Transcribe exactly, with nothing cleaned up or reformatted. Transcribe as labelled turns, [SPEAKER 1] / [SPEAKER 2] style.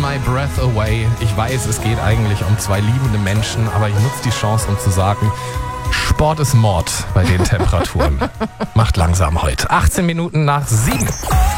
[SPEAKER 1] My Breath Away. Ich weiß, es geht eigentlich um zwei liebende Menschen, aber ich nutze die Chance, um zu sagen, Sport ist Mord bei den Temperaturen. Macht langsam heute. achtzehn Minuten nach sieben.